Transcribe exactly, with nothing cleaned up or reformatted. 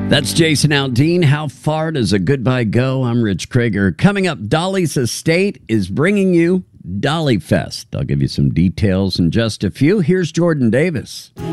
That's Jason Aldean. How far does a goodbye go? I'm Rich Krager. Coming up, Dolly's Estate is bringing you Dolly Fest. I'll give you some details in just a few. Here's Jordan Davis.